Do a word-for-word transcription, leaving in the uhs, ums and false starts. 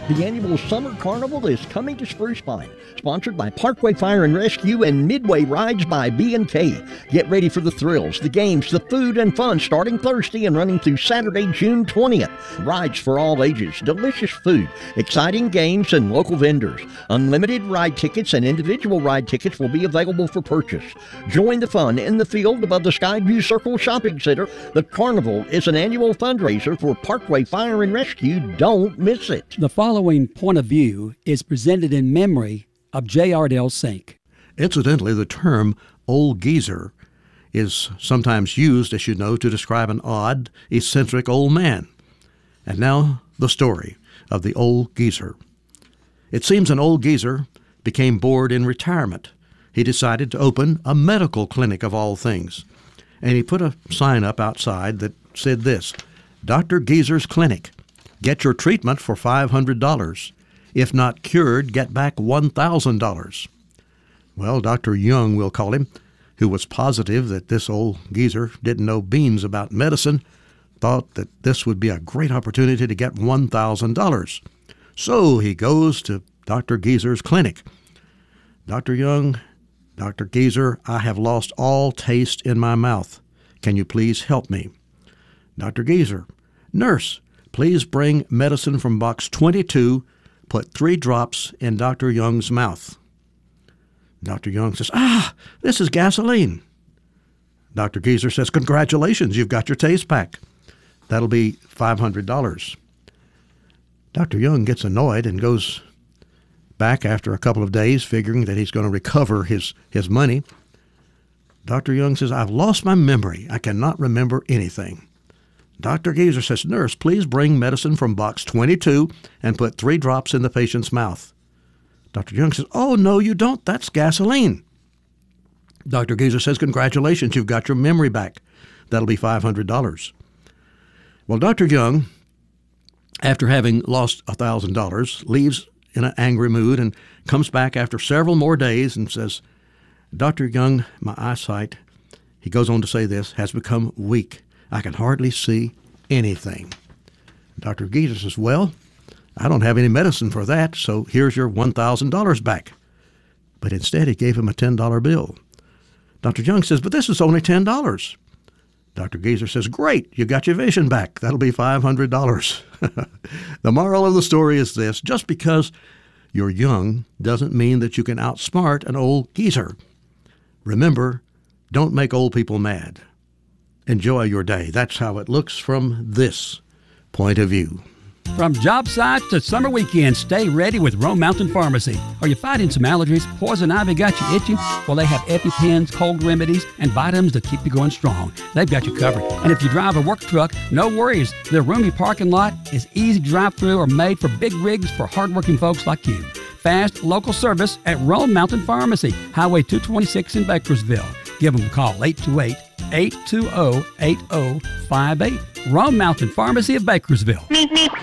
The annual Summer Carnival is coming to Spruce Pine, sponsored by Parkway Fire and Rescue and Midway Rides by B and K. Get ready for the thrills, the games, the food, and fun starting Thursday and running through Saturday, June twentieth. Rides for all ages, delicious food, exciting games, and local vendors. Unlimited ride tickets and individual ride tickets will be available for purchase. Join the fun in the field above the Skyview Circle Shopping Center. The Carnival is an annual fundraiser for Parkway Fire and Rescue. Don't miss it. The following point of view is presented in memory of J. Ardell Sink. Incidentally, the term old geezer is sometimes used, as you know, to describe an odd, eccentric old man. And now the story of the old geezer. It seems an old geezer became bored in retirement. He decided to open a medical clinic of all things. And he put a sign up outside that said this, Doctor Geezer's Clinic. Get your treatment for five hundred dollars. If not cured, get back one thousand dollars. Well, Doctor Young, we'll call him, who was positive that this old geezer didn't know beans about medicine, thought that this would be a great opportunity to get one thousand dollars. So he goes to Doctor Geezer's clinic. Doctor Young, Doctor Geezer, I have lost all taste in my mouth. Can you please help me? Doctor Geezer, nurse, please bring medicine from box twenty-two, put three drops in Doctor Young's mouth. Doctor Young says, ah, this is gasoline. Doctor Geezer says, congratulations, you've got your taste back. That'll be five hundred dollars. Doctor Young gets annoyed and goes back after a couple of days, figuring that he's going to recover his, his money. Doctor Young says, I've lost my memory. I cannot remember anything. Doctor Geezer says, nurse, please bring medicine from box twenty-two and put three drops in the patient's mouth. Doctor Young says, oh, no, you don't. That's gasoline. Doctor Geezer says, congratulations, you've got your memory back. That'll be five hundred dollars. Well, Doctor Young, after having lost one thousand dollars, leaves in an angry mood and comes back after several more days and says, Doctor Young, my eyesight, he goes on to say this, has become weak. I can hardly see anything. Doctor Geezer says, well, I don't have any medicine for that, so here's your one thousand dollars back. But instead, he gave him a ten dollar bill. Doctor Young says, but this is only ten dollars. Doctor Geezer says, great, you got your vision back. That'll be five hundred dollars. The moral of the story is this, just because you're young doesn't mean that you can outsmart an old geezer. Remember, don't make old people mad. Enjoy your day. That's how it looks from this point of view. From job sites to summer weekends, stay ready with Rome Mountain Pharmacy. Are you fighting some allergies? Poison ivy got you itching? Well, they have EpiPens, cold remedies, and vitamins to keep you going strong. They've got you covered. And if you drive a work truck, no worries. Their roomy parking lot is easy to drive through or made for big rigs for hardworking folks like you. Fast, local service at Rome Mountain Pharmacy, Highway two twenty-six in Bakersville. Give them a call, eight two eight, eight two zero, eight zero five eight. Rome Mountain Pharmacy of Bakersville. Meep, meep.